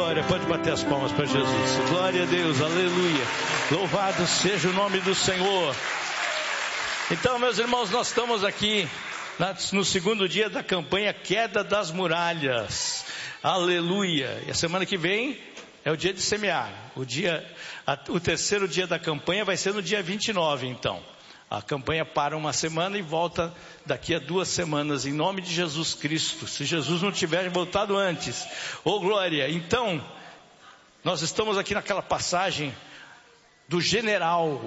glória. Pode bater as palmas para Jesus. Glória a Deus, aleluia. Louvado seja o nome do Senhor. Então, meus irmãos, nós estamos aqui no segundo dia da campanha Queda das Muralhas. Aleluia. E a semana que vem é o dia de semear. O terceiro dia da campanha vai ser no dia 29, então. A campanha para uma semana e volta daqui a 2 semanas, em nome de Jesus Cristo. Se Jesus não tiver voltado antes. Ô glória! Então, nós estamos aqui naquela passagem do general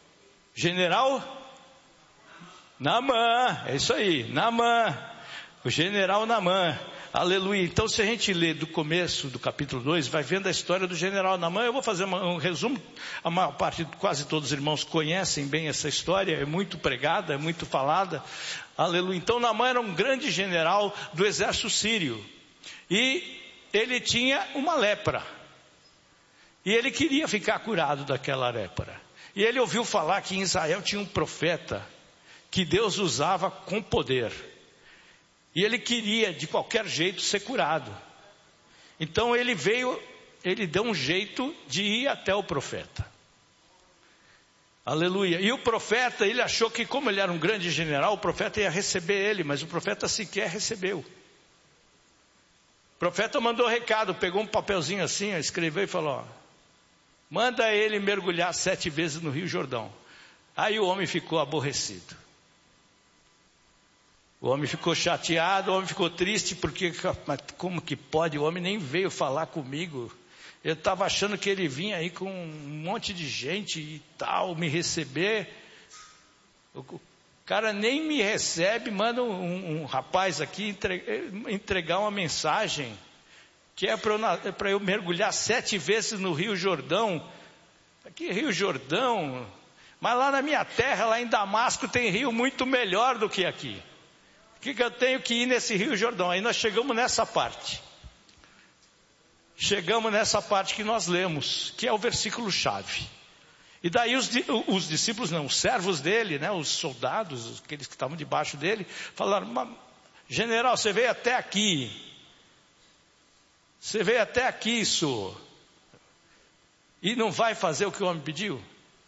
Naamã. É isso aí, Naamã. O general Naamã. Aleluia. Então, se a gente lê do começo do capítulo 2, vai vendo a história do general Naamã. Eu vou fazer um resumo. A maior parte, quase todos os irmãos conhecem bem essa história. É muito pregada, é muito falada. Aleluia. Então, Naamã era um grande general do exército sírio. E ele tinha uma lepra. E ele queria ficar curado daquela lepra. E ele ouviu falar que em Israel tinha um profeta que Deus usava com poder. E ele queria, de qualquer jeito, ser curado. Então ele deu um jeito de ir até o profeta. Aleluia. E o profeta, ele achou que como ele era um grande general, o profeta ia receber ele, mas o profeta sequer recebeu. O profeta mandou recado, pegou um papelzinho assim, escreveu e falou, manda ele mergulhar 7 vezes no Rio Jordão. Aí o homem ficou aborrecido. O homem ficou chateado, o homem ficou triste, porque como que pode? O homem nem veio falar comigo. Eu estava achando que ele vinha aí com um monte de gente e tal, me receber. O cara nem me recebe, manda um rapaz aqui entregar uma mensagem, que é para eu mergulhar 7 vezes no Rio Jordão. Aqui Rio Jordão, mas lá na minha terra, lá em Damasco, tem rio muito melhor do que aqui. Por que eu tenho que ir nesse Rio Jordão? Aí nós chegamos nessa parte. Chegamos nessa parte que nós lemos, que é o versículo chave. E daí os discípulos, não, os servos dele, né, os soldados, aqueles que estavam debaixo dele, falaram, general, você veio até aqui. Você veio até aqui, senhor. E não vai fazer o que o homem pediu?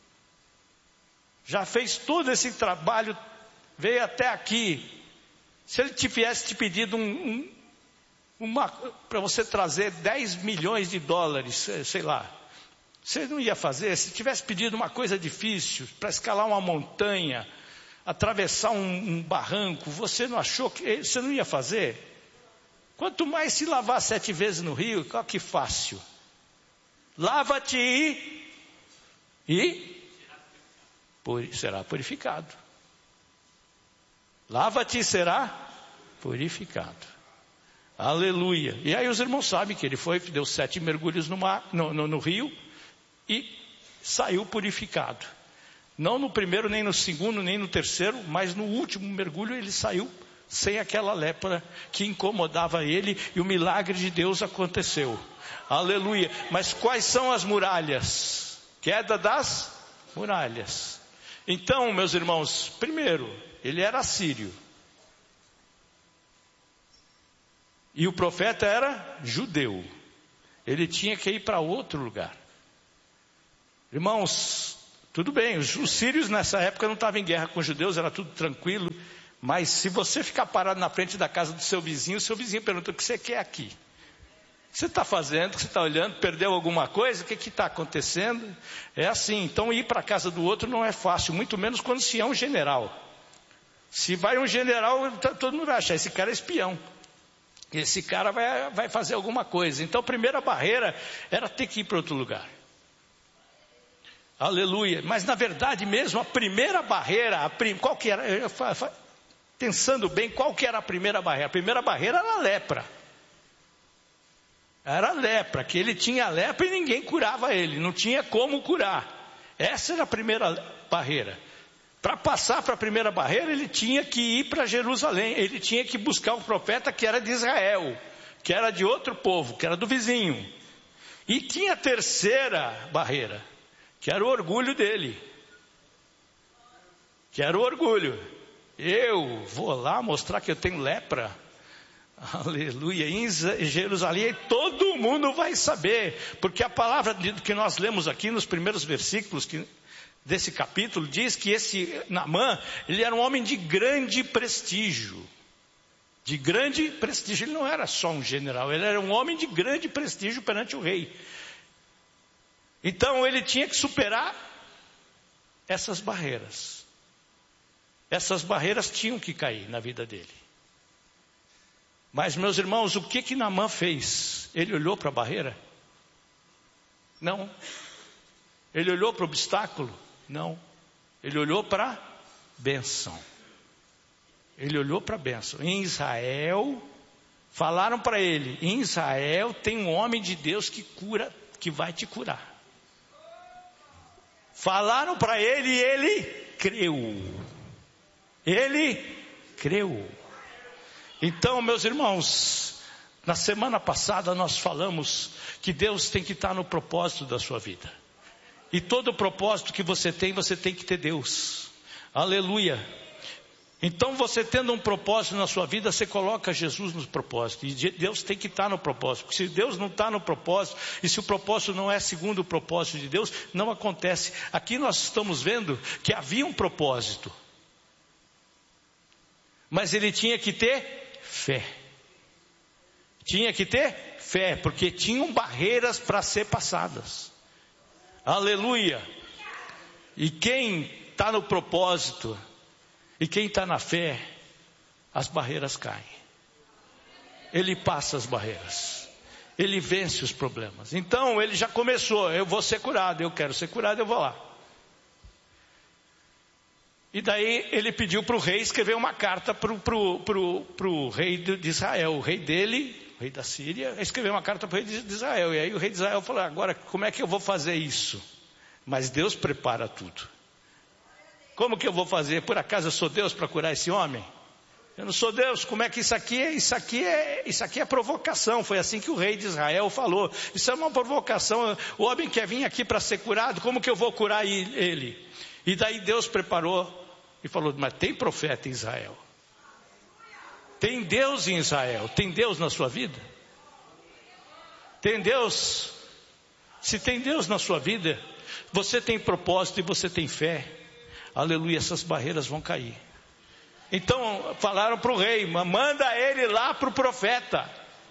Já fez todo esse trabalho, veio até aqui. Se ele tivesse te pedido para você trazer 10 milhões de dólares, sei lá, você não ia fazer? Se tivesse pedido uma coisa difícil, para escalar uma montanha, atravessar um barranco, você não achou que você não ia fazer? Quanto mais se lavar 7 vezes no rio, olha que fácil. Lava-te e será purificado. Lava-te e será purificado. Aleluia. E aí os irmãos sabem que ele deu 7 mergulhos no rio e saiu purificado. Não no primeiro, nem no segundo, nem no terceiro, mas no último mergulho ele saiu sem aquela lepra que incomodava ele e o milagre de Deus aconteceu. Aleluia. Mas quais são as muralhas? Queda das muralhas. Então, meus irmãos, primeiro, ele era sírio. E o profeta era judeu. Ele tinha que ir para outro lugar. Irmãos, tudo bem, os sírios nessa época não estavam em guerra com os judeus, era tudo tranquilo. Mas se você ficar parado na frente da casa do seu vizinho pergunta, o que você quer aqui? O que você está fazendo? O que você está olhando? Perdeu alguma coisa? O que está acontecendo? É assim, então ir para a casa do outro não é fácil, muito menos quando se é um general. Se vai um general, todo mundo vai achar, esse cara é espião. Esse cara vai fazer alguma coisa. Então a primeira barreira era ter que ir para outro lugar. Aleluia. Mas na verdade mesmo, a primeira barreira, qual que era? Pensando bem, qual que era a primeira barreira? A primeira barreira era a lepra. Era a lepra, que ele tinha lepra e ninguém curava ele, não tinha como curar. Essa era a primeira barreira. Para passar para a primeira barreira, ele tinha que ir para Jerusalém, ele tinha que buscar um profeta que era de Israel, que era de outro povo, que era do vizinho. E tinha a terceira barreira, que era o orgulho dele. Que era o orgulho. Eu vou lá mostrar que eu tenho lepra. Aleluia, em Jerusalém todo mundo vai saber, porque a palavra que nós lemos aqui nos primeiros versículos desse capítulo diz que esse Naamã, ele era um homem de grande prestígio. De grande prestígio, ele não era só um general, ele era um homem de grande prestígio perante o rei. Então ele tinha que superar essas barreiras. Essas barreiras tinham que cair na vida dele. Mas, meus irmãos, o que Naamã fez? Ele olhou para a barreira? Não. Ele olhou para o obstáculo? Não. Ele olhou para a bênção. Ele olhou para a bênção. Em Israel, falaram para ele, em Israel tem um homem de Deus que cura, que vai te curar. Falaram para ele e ele creu. Ele creu. Então, meus irmãos, na semana passada nós falamos que Deus tem que estar no propósito da sua vida. E todo propósito que você tem que ter Deus. Aleluia. Então, você tendo um propósito na sua vida, você coloca Jesus no propósito. E Deus tem que estar no propósito. Porque se Deus não está no propósito, e se o propósito não é segundo o propósito de Deus, não acontece. Aqui nós estamos vendo que havia um propósito. Mas ele tinha que ter fé. Tinha que ter fé, porque tinham barreiras para ser passadas. Aleluia. E quem está no propósito, e quem está na fé, as barreiras caem. Ele passa as barreiras. Ele vence os problemas. Então ele já começou, eu vou ser curado, eu quero ser curado, eu vou lá. E daí ele pediu para o rei escrever uma carta para o rei de Israel. O rei dele, o rei da Síria, escreveu uma carta para o rei de Israel. E aí o rei de Israel falou, agora como é que eu vou fazer isso? Mas Deus prepara tudo. Como que eu vou fazer? Por acaso eu sou Deus para curar esse homem? Eu não sou Deus. Como é que isso aqui é provocação? Foi assim que o rei de Israel falou. Isso é uma provocação. O homem quer vir aqui para ser curado. Como que eu vou curar ele? E daí Deus preparou e falou, mas tem profeta em Israel. Tem Deus em Israel. Tem Deus na sua vida? Tem Deus? Se tem Deus na sua vida, você tem propósito e você tem fé. Aleluia, essas barreiras vão cair. Então falaram para o rei, manda ele lá para o profeta.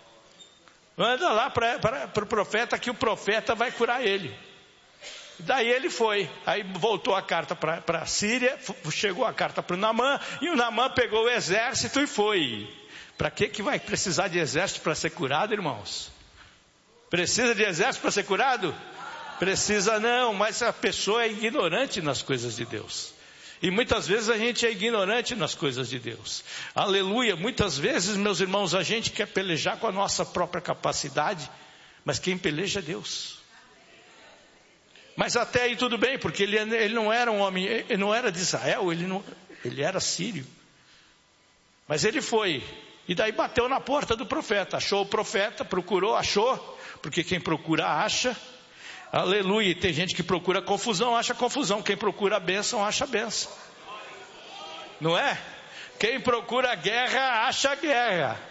Manda lá para o profeta, que o profeta vai curar ele. Daí ele foi, aí voltou a carta para a Síria, chegou a carta para o Naamã, e o Naamã pegou o exército e foi. Para que vai precisar de exército para ser curado, irmãos? Precisa de exército para ser curado? Precisa não, mas a pessoa é ignorante nas coisas de Deus. E muitas vezes a gente é ignorante nas coisas de Deus. Aleluia, muitas vezes, meus irmãos, a gente quer pelejar com a nossa própria capacidade, mas quem peleja é Deus. Mas até aí tudo bem, porque ele não era um homem, ele não era de Israel, ele era sírio. Mas ele foi, e daí bateu na porta do profeta, achou o profeta, procurou, achou, porque quem procura acha. Aleluia, tem gente que procura confusão, acha confusão. Quem procura a bênção, acha a bênção. Não é? Quem procura guerra, acha guerra.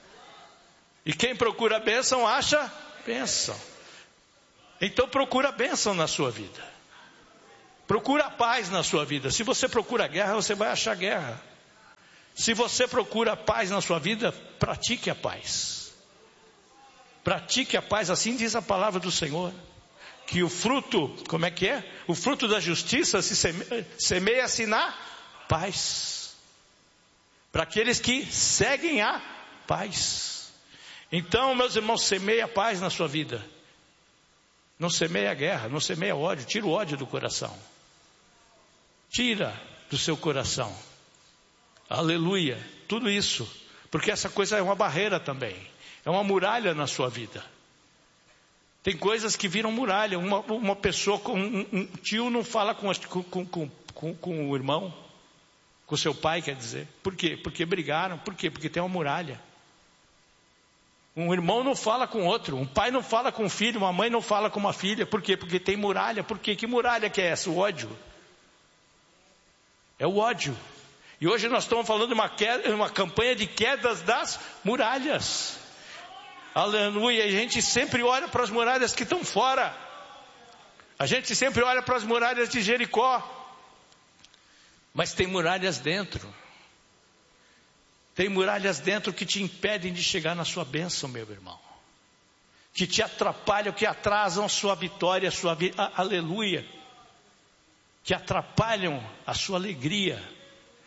E quem procura a bênção, acha bênção. Então procura a bênção na sua vida. Procura a paz na sua vida. Se você procura guerra, você vai achar guerra. Se você procura a paz na sua vida, pratique a paz. Pratique a paz, assim diz a palavra do Senhor. Que o fruto, como é que é? O fruto da justiça se semeia-se na paz. Para aqueles que seguem a paz. Então, meus irmãos, semeia a paz na sua vida. Não semeia a guerra, não semeia ódio. Tira o ódio do coração. Tira do seu coração. Aleluia. Tudo isso. Porque essa coisa é uma barreira também. É uma muralha na sua vida. Tem coisas que viram muralha. Uma pessoa, um tio não fala com o irmão. Com seu pai, quer dizer. Por quê? Porque brigaram. Por quê? Porque tem uma muralha. Um irmão não fala com outro. Um pai não fala com o filho. Uma mãe não fala com uma filha. Por quê? Porque tem muralha. Por quê? Que muralha que é essa? O ódio. É o ódio. E hoje nós estamos falando de uma campanha de quedas das muralhas. Aleluia. E a gente sempre olha para as muralhas que estão fora. A gente sempre olha para as muralhas de Jericó. Mas tem muralhas dentro. Tem muralhas dentro que te impedem de chegar na sua bênção, meu irmão. Que te atrapalham, que atrasam a sua vitória, aleluia. Que atrapalham a sua alegria.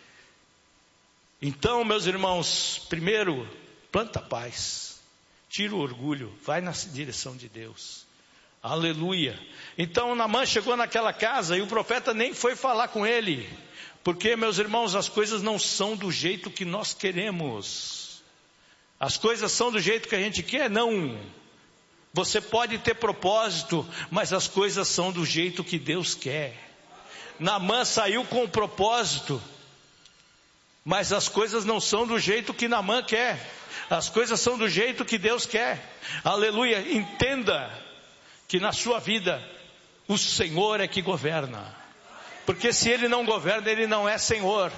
Então, meus irmãos, primeiro, planta paz. Tira o orgulho, vai na direção de Deus. Aleluia. Então Naamã chegou naquela casa e o profeta nem foi falar com ele. Porque, meus irmãos, as coisas não são do jeito que nós queremos. As coisas são do jeito que a gente quer? Não. Você pode ter propósito, mas as coisas são do jeito que Deus quer. Naamã saiu com o propósito, mas as coisas não são do jeito que Naamã quer. As coisas são do jeito que Deus quer. Aleluia. Entenda que na sua vida o Senhor é que governa. Porque se Ele não governa, Ele não é Senhor.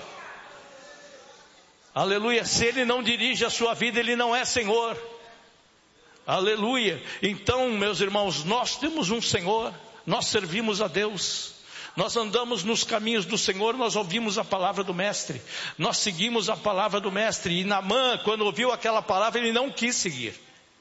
Aleluia. Se Ele não dirige a sua vida, Ele não é Senhor. Aleluia. Então, meus irmãos, nós temos um Senhor. Nós servimos a Deus. Nós andamos nos caminhos do Senhor, nós ouvimos a palavra do Mestre. Nós seguimos a palavra do Mestre. E Naamã, quando ouviu aquela palavra, ele não quis seguir.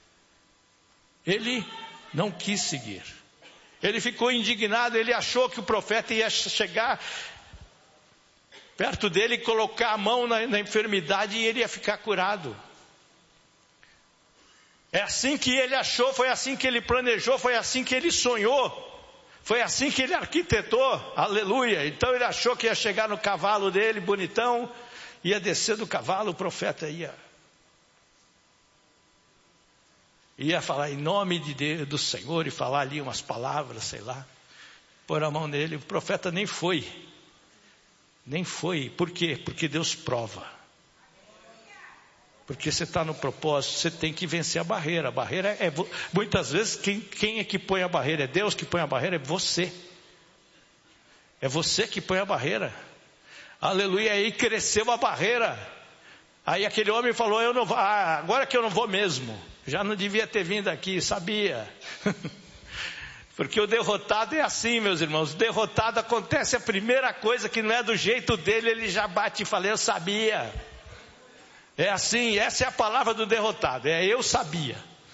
Ele não quis seguir. Ele ficou indignado, ele achou que o profeta ia chegar perto dele, colocar a mão na enfermidade e ele ia ficar curado. É assim que ele achou, foi assim que ele planejou, foi assim que ele sonhou. Foi assim que ele arquitetou, aleluia. Então ele achou que ia chegar no cavalo dele, bonitão, ia descer do cavalo, o profeta ia falar em nome de Deus, do Senhor, e falar ali umas palavras, sei lá, pôr a mão nele. O profeta nem foi, por quê? Porque Deus prova. Porque você está no propósito, você tem que vencer a barreira. A barreira muitas vezes, quem é que põe a barreira? É Deus que põe a barreira? É você. É você que põe a barreira. Aleluia. Aí cresceu a barreira. Aí aquele homem falou, eu não vou, agora que eu não vou mesmo. Já não devia ter vindo aqui, sabia. Porque o derrotado é assim, meus irmãos. O derrotado acontece a primeira coisa que não é do jeito dele, ele já bate e fala, eu sabia. É assim, essa é a palavra do derrotado, eu sabia.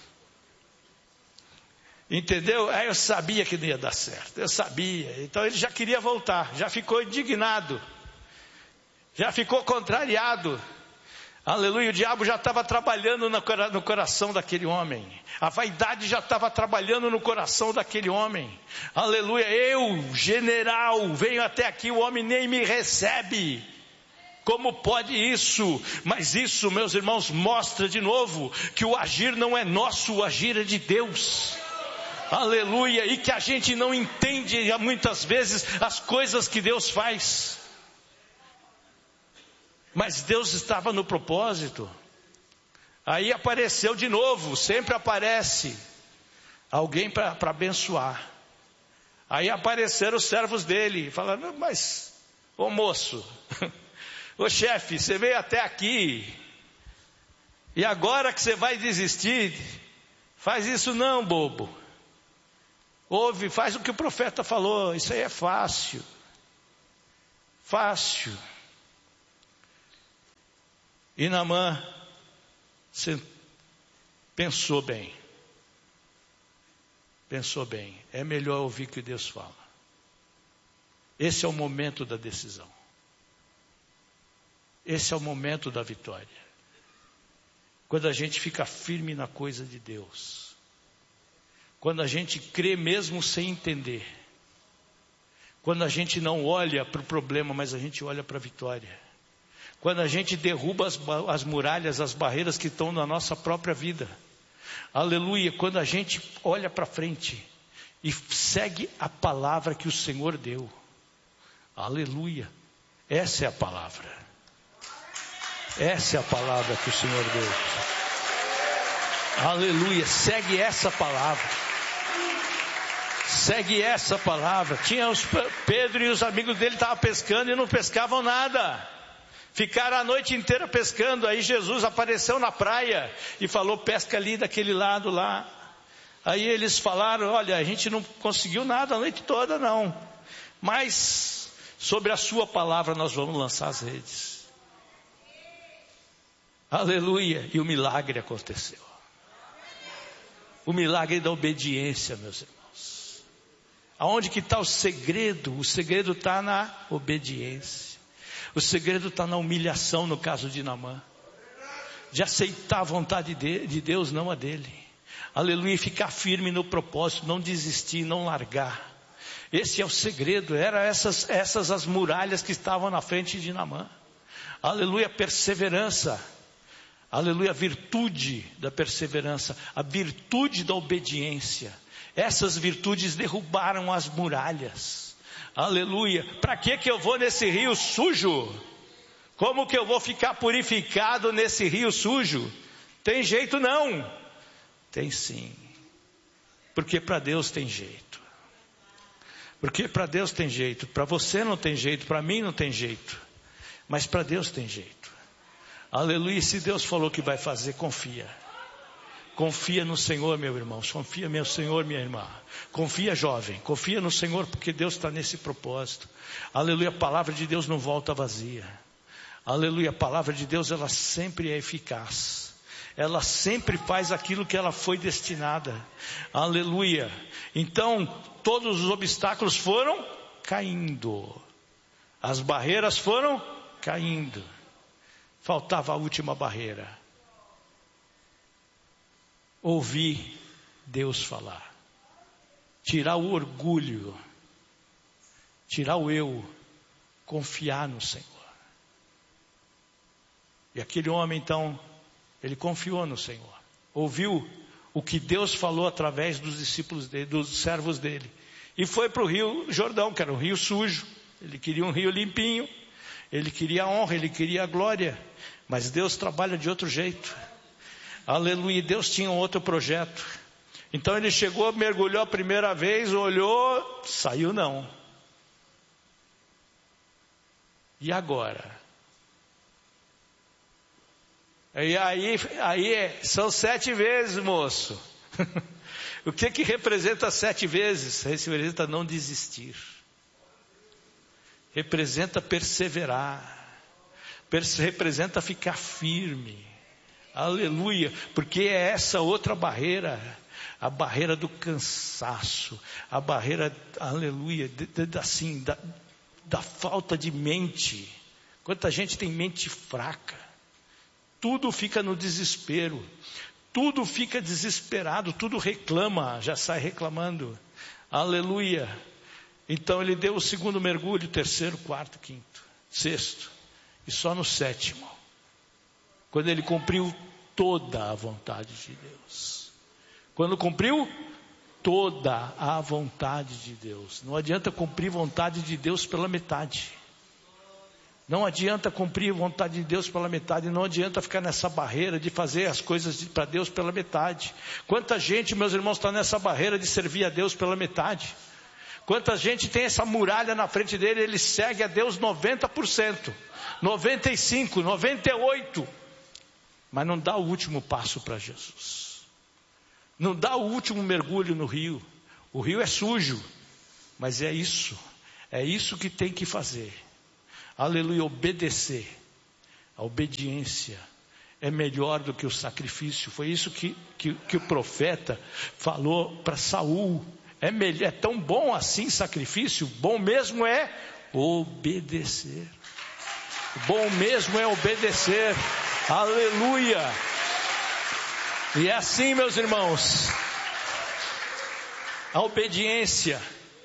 Entendeu? Eu sabia que não ia dar certo, eu sabia. Então ele já queria voltar, já ficou indignado, já ficou contrariado. Aleluia, o diabo já estava trabalhando no coração daquele homem. A vaidade já estava trabalhando no coração daquele homem. Aleluia, eu, general, venho até aqui, o homem nem me recebe. Como pode isso? Mas isso, meus irmãos, mostra de novo que o agir não é nosso, o agir é de Deus. Aleluia. E que a gente não entende muitas vezes as coisas que Deus faz. Mas Deus estava no propósito. Aí apareceu de novo, sempre aparece alguém para abençoar. Aí apareceram os servos dele, falando, mas, ô moço... Ô chefe, você veio até aqui, e agora que você vai desistir, faz isso não, bobo. Ouve, faz o que o profeta falou, isso aí é fácil. Fácil. E Naamã pensou bem, é melhor ouvir o que Deus fala. Esse é o momento da decisão. Esse é o momento da vitória. Quando a gente fica firme na coisa de Deus. Quando a gente crê mesmo sem entender. Quando a gente não olha para o problema, mas a gente olha para a vitória. Quando a gente derruba as muralhas, as barreiras que estão na nossa própria vida. Aleluia. Quando a gente olha para frente e segue a palavra que o Senhor deu. Aleluia. Essa é a palavra. Essa é a palavra que o Senhor deu. Aleluia, segue essa palavra. Segue essa palavra. Tinha Pedro e os amigos dele estavam pescando e não pescavam nada. Ficaram a noite inteira pescando. Aí Jesus apareceu na praia e falou: pesca ali daquele lado lá. Aí eles falaram: olha, a gente não conseguiu nada a noite toda não, mas sobre a sua palavra nós vamos lançar as redes. Aleluia. E o milagre aconteceu. O milagre da obediência, meus irmãos. Aonde que está o segredo? O segredo está na obediência. O segredo está na humilhação, no caso de Naamã. De aceitar a vontade de Deus, não a dele. Aleluia. E ficar firme no propósito, não desistir, não largar. Esse é o segredo. Eram essas as muralhas que estavam na frente de Naamã. Aleluia. Perseverança. Aleluia, a virtude da perseverança, a virtude da obediência. Essas virtudes derrubaram as muralhas. Aleluia. Para que eu vou nesse rio sujo? Como que eu vou ficar purificado nesse rio sujo? Tem jeito não? Tem sim. Porque para Deus tem jeito. Porque para Deus tem jeito. Para você não tem jeito, para mim não tem jeito. Mas para Deus tem jeito. Aleluia, se Deus falou que vai fazer, confia. Confia no Senhor, meu irmão. Confia, meu Senhor, minha irmã. Confia, jovem. Confia no Senhor, porque Deus está nesse propósito. Aleluia, a palavra de Deus não volta vazia. Aleluia, a palavra de Deus, ela sempre é eficaz. Ela sempre faz aquilo que ela foi destinada. Aleluia. Então, todos os obstáculos foram caindo. As barreiras foram caindo. Faltava a última barreira. Ouvir Deus falar. Tirar o orgulho. Tirar o eu. Confiar no Senhor. E aquele homem então, ele confiou no Senhor. Ouviu o que Deus falou através dos discípulos dele, dos servos dele. E foi para o rio Jordão, que era um rio sujo. Ele queria um rio limpinho. Ele queria a honra, ele queria a glória. Mas Deus trabalha de outro jeito. Aleluia, Deus tinha um outro projeto. Então ele chegou, mergulhou a primeira vez, olhou, saiu não. E agora? Aí são 7 vezes, moço. O que representa 7 vezes? Representa não desistir. Representa perseverar. Representa ficar firme. Aleluia. Porque é essa outra barreira. A barreira do cansaço. A barreira, aleluia, da falta de mente. Quanta gente tem mente fraca. Tudo fica no desespero. Tudo fica desesperado. Tudo reclama. Já sai reclamando. Aleluia. Então ele deu o segundo mergulho, terceiro, quarto, quinto, sexto. E só no 7º, quando ele cumpriu toda a vontade de Deus. Quando cumpriu toda a vontade de Deus. Não adianta cumprir vontade de Deus pela metade. Não adianta cumprir vontade de Deus pela metade. Não adianta ficar nessa barreira de fazer as coisas para Deus pela metade. Quanta gente, meus irmãos, está nessa barreira de servir a Deus pela metade. Quanta gente tem essa muralha na frente dele, ele segue a Deus 90%, 95%, 98%, mas não dá o último passo para Jesus. Não dá o último mergulho no rio. O rio é sujo, mas é isso que tem que fazer. Aleluia, obedecer. A obediência é melhor do que o sacrifício. Foi isso que o profeta falou para Saul. É tão bom assim sacrifício? Bom mesmo é obedecer. Bom mesmo é obedecer. Aleluia. E é assim, meus irmãos, a obediência,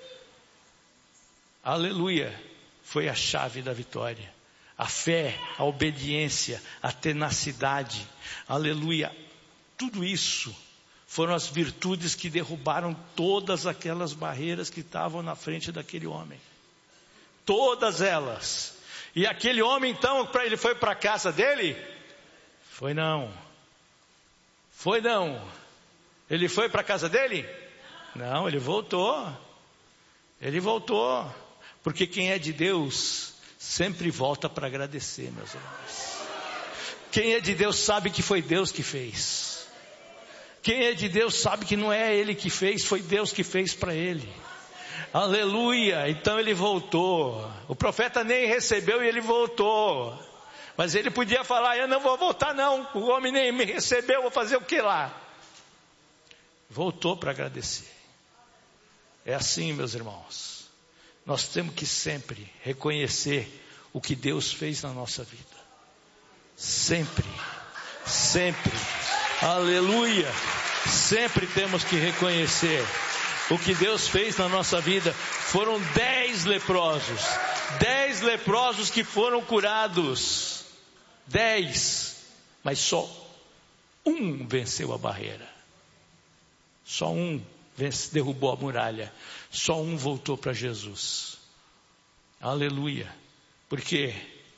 aleluia, foi a chave da vitória. A fé, a obediência, a tenacidade, aleluia, tudo isso foram as virtudes que derrubaram todas aquelas barreiras que estavam na frente daquele homem. Todas elas. E aquele homem então, ele foi para a casa dele? Foi não. Foi não. Ele foi para a casa dele? Não, ele voltou. Ele voltou. Porque quem é de Deus sempre volta para agradecer, meus irmãos. Quem é de Deus sabe que foi Deus que fez. Quem é de Deus sabe que não é ele que fez, foi Deus que fez para ele. Aleluia. Então ele voltou. O profeta nem recebeu e ele voltou. Mas ele podia falar: eu não vou voltar não, o homem nem me recebeu, vou fazer o que lá? Voltou para agradecer. É assim, meus irmãos. Nós temos que sempre reconhecer o que Deus fez na nossa vida. Sempre, sempre, aleluia. Sempre temos que reconhecer o que Deus fez na nossa vida. Foram 10 leprosos. 10 leprosos que foram curados. 10. Mas só um venceu a barreira. Só um derrubou a muralha. Só um voltou para Jesus. Aleluia. Por quê?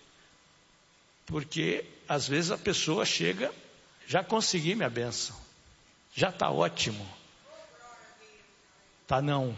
Porque às vezes a pessoa chega: já consegui minha bênção, já está ótimo. Tá não.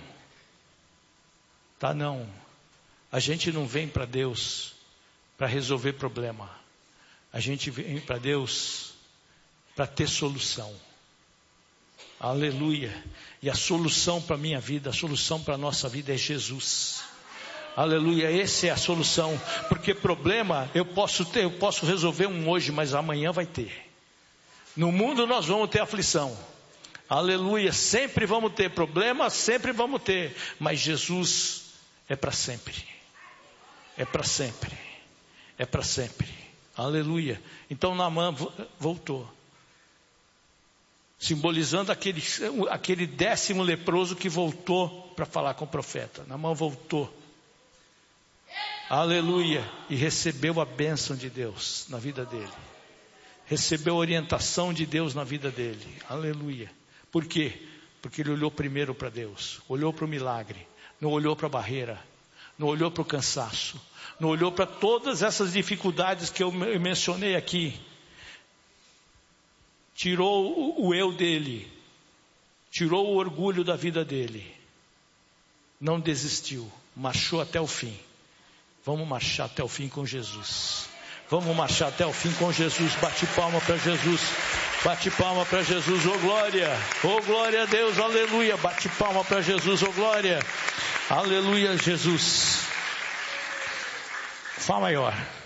A gente não vem para Deus para resolver problema. A gente vem para Deus para ter solução. Aleluia. E a solução para a minha vida, a solução para a nossa vida é Jesus. Aleluia, essa é a solução. Porque problema eu posso resolver um hoje, mas amanhã vai ter. No mundo nós vamos ter aflição. Aleluia, sempre vamos ter problema, sempre vamos ter. Mas Jesus é para sempre. É para sempre. É para sempre. Aleluia. Então Naamã voltou. Simbolizando aquele 10º leproso que voltou para falar com o profeta. Naamã voltou. Aleluia. E recebeu a bênção de Deus na vida dele. Recebeu a orientação de Deus na vida dele. Aleluia. Por quê? Porque ele olhou primeiro para Deus. Olhou para o milagre. Não olhou para a barreira. Não olhou para o cansaço. Não olhou para todas essas dificuldades que eu mencionei aqui. Tirou o eu dele. Tirou o orgulho da vida dele. Não desistiu. Marchou até o fim. Vamos marchar até o fim com Jesus. Vamos marchar até o fim com Jesus. Bate palma para Jesus. Bate palma para Jesus. Oh glória. Oh glória a Deus. Aleluia. Bate palma para Jesus. Oh glória. Aleluia, Jesus. Fá maior.